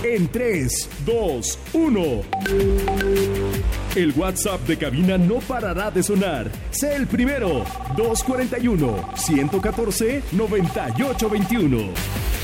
en 3, 2, 1. El WhatsApp de cabina no parará de sonar. Sé el primero. 241-114-9821.